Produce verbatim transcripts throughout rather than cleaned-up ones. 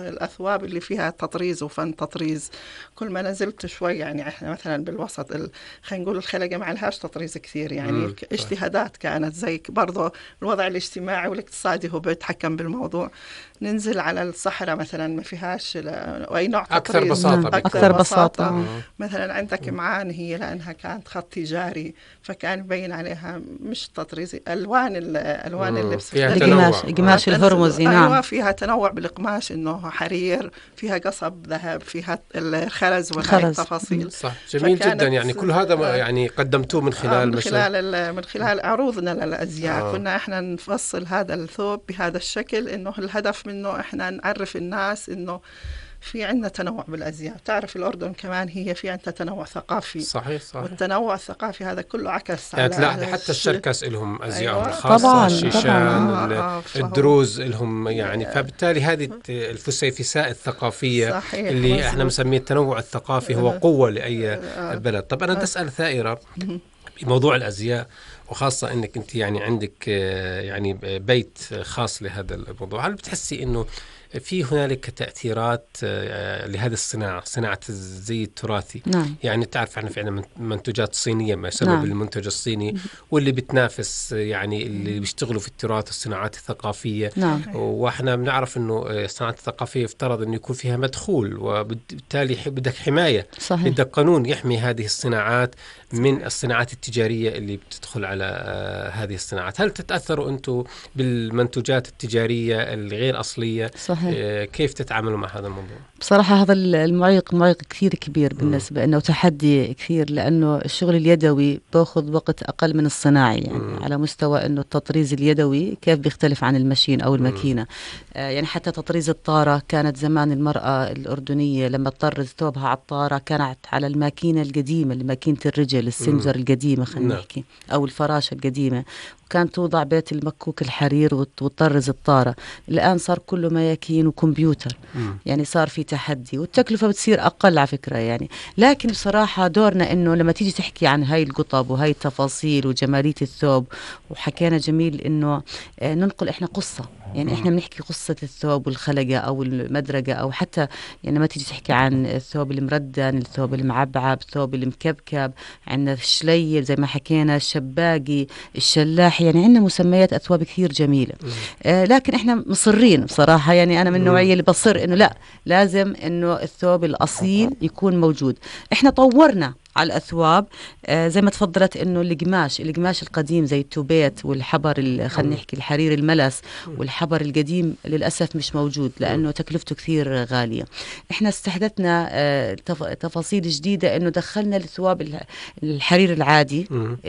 الأثواب اللي فيها تطريز وفن تطريز كل ما نزلت شوي، يعني إحنا مثلا بالوسط ال... خلينا نقول الخلقة ما عليهاش تطريز كثير، يعني مم. اجتهادات كانت زي برضه الوضع الاجتماعي والاقتصادي هو بيتحكم بالموضوع. ننزل على الصحراء مثلا ما فيهاش أي نوع أكثر تطريز، بساطة أكثر, أكثر أكثر بساطة, بساطة. مثلا عندك معان هي لأنها كانت خط تجاري فكان يبين عليها مش تطريزي، ألوان ألوان اللبس فيها تنوع، قماش الهرمزي. نعم أيوة فيها تنوع بالقماش، إنه حرير، فيها قصب ذهب، فيها الخرز وهاي التفاصيل. صح جميل جدا. يعني كل هذا يعني قدمتوه من خلال من خلال من خلال عروضنا للأزياء. آه. كنا إحنا نفصل هذا الثوب بهذا الشكل، إنه الهدف منه إحنا نعرف الناس إنه في عندنا تنوع بالأزياء. تعرف الأردن كمان هي في عندها تنوع ثقافي. صحيح صحيح. والتنوع الثقافي هذا كله عكس يعني على حتى الشركس لهم أزياء أيوة. الخاصة، الشيشان، آه. الدروز لهم يعني. فبالتالي هذه الفسيفساء الثقافية صحيح. اللي مزبوط. احنا مسميه التنوع الثقافي هو قوة لأي بلد. طب أنا بدي أسأل ثائرة بموضوع الأزياء، وخاصة أنك أنت يعني عندك يعني بيت خاص لهذا الموضوع، هل بتحسي أنه في هنالك تأثيرات لهذه الصناعة، صناعة الزي التراثي؟ نعم. يعني تعرف احنا في عندنا منتجات صينية ما سبب نعم. المنتج الصيني واللي بتنافس يعني اللي بيشتغلوا في التراث والصناعات الثقافية. نعم. واحنا بنعرف انه الصناعات الثقافية يفترض انه يكون فيها مدخول، وبالتالي بدك حماية. صحيح. بدك قانون يحمي هذه الصناعات من الصناعات التجارية اللي بتدخل على هذه الصناعات. هل تتأثروا أنتم بالمنتجات التجارية الغير أصلية؟ صحيح. كيف تتعاملوا مع هذا الموضوع؟ بصراحة هذا المعيق معيق كثير كبير بالنسبة م. أنه تحدي كثير، لأنه الشغل اليدوي بأخذ وقت أقل من الصناعي، يعني م. على مستوى أنه التطريز اليدوي كيف بيختلف عن الماشين أو الماكينة. آه يعني حتى تطريز الطارة، كانت زمان المرأة الأردنية لما تطرز ثوبها على الطارة كانت على الماكينة القديمة، الماكينة الرجل، السنجر القديمة خلينا نحكي، أو الفراشة القديمة، وكانت توضع بيت المكوك الحرير وتطرز الطارة. الآن صار كله مياكين وكمبيوتر، مم. يعني صار في تحدي والتكلفة بتصير أقل على فكرة يعني. لكن بصراحة دورنا إنه لما تيجي تحكي عن هاي القطب وهاي التفاصيل وجمالية الثوب، وحكينا جميل إنه ننقل إحنا قصة، يعني إحنا بنحكي قصة الثوب والخلقة أو المدرقة، أو حتى يعني ما تيجي تحكي عن الثوب المردن، الثوب المعبعب، الثوب المكبكب، عندنا الشليل زي ما حكينا، الشباقي، الشلاح، يعني عندنا مسميات أثواب كثير جميلة. آه لكن إحنا مصرين بصراحة، يعني أنا من النوعية اللي بصر إنه لا، لازم إنه الثوب الأصيل يكون موجود. إحنا طورنا على الأثواب آه زي ما تفضلت إنه القماش القماش القديم زي التوبيت والحبر، خلينا نحكي الحرير الملس والحبر القديم للأسف مش موجود لأنه تكلفته كثير غالية. إحنا استحدثنا آه تفاصيل جديدة، إنه دخلنا الثواب الحرير العادي،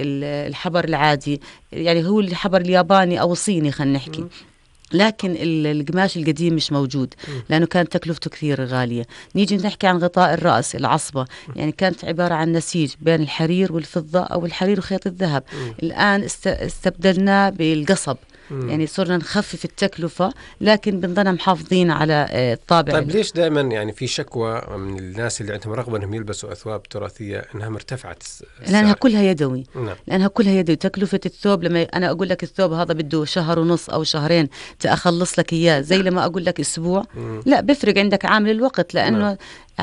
الحبر العادي، يعني هو الحبر الياباني أو الصيني خلينا نحكي، لكن القماش القديم مش موجود لأنه كانت تكلفته كثير غالية. نيجي نحكي عن غطاء الرأس، العصبة، يعني كانت عبارة عن نسيج بين الحرير والفضة أو الحرير وخيط الذهب. الآن استبدلناه بالقصب، يعني صرنا نخفف التكلفة لكن بنضلنا محافظين على الطابع. طيب ليش دائما يعني في شكوى من الناس اللي عندهم رغبة انهم يلبسوا أثواب تراثية انها مرتفعة السعر؟ لأنها كلها يدوي. نعم. لأنها كلها يدوي. تكلفة الثوب لما أنا أقول لك الثوب هذا بده شهر ونص أو شهرين تأخلص لك إياه، زي لما أقول لك أسبوع، مم. لا بفرق عندك عامل الوقت، لأنه نعم.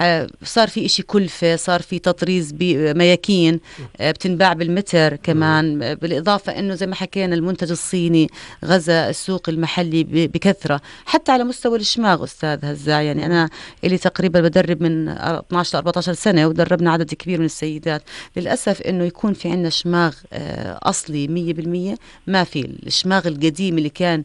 صار في إشي كلفة، صار في تطريز بمياكين بتنباع بالمتر كمان، مم. بالإضافة إنه زي ما حكينا المنتج الصيني غزا السوق المحلي بكثرة، حتى على مستوى الشماغ. أستاذ هزاع، يعني أنا إلي تقريبا بدرب من اثناشر لأربعتاشر سنة، ودربنا عدد كبير من السيدات. للأسف إنه يكون في عندنا شماغ أصلي مية بالمية ما في. الشماغ القديم اللي كان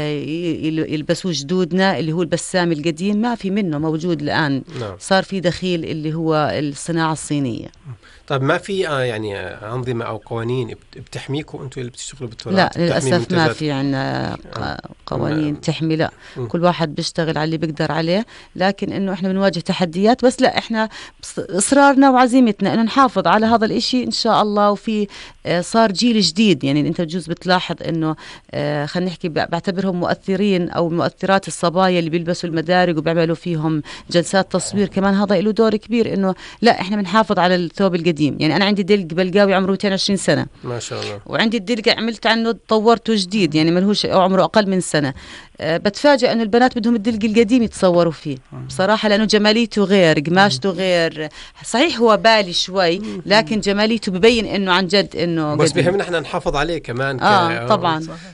يلبسوه جدودنا اللي هو البسام القديم ما في منه موجود الآن. نعم. صار في دخيل اللي هو الصناعة الصينية. طيب ما في آه يعني أنظمة أو قوانين بتحميكم أنتوا اللي بتشتغلوا بالتراث؟ لا للأسف ما في عندنا قوانين ما تحمي. لا م. كل واحد بيشتغل على اللي بيقدر عليه، لكن إنه إحنا بنواجه تحديات. بس لا، إحنا إصرارنا وعزيمتنا إنه نحافظ على هذا الإشي إن شاء الله. وفي آه صار جيل جديد، يعني أنت بجوز بتلاحظ إنه آه خلينا نحكي بعتبرهم مؤثرين أو مؤثرات الصبايا اللي بيلبسوا المدارج وبيعملوا فيهم جلسات تصوير كمان هذا له دور كبير، انه لا احنا بنحافظ على الثوب القديم. يعني انا عندي دلق بلقاوي عمره مئتين وعشرين سنه ما شاء الله، وعندي الدلق عملت عنه طورته جديد يعني ملهوش او عمره اقل من سنه. أه بتفاجئ انه البنات بدهم الدلق القديم يتصوروا فيه بصراحه، لانه جماليته غير، قماشته غير، صحيح هو بالي شوي لكن جماليته ببين انه عن جد انه بس بيهمنا احنا نحافظ عليه كمان. اه طبعا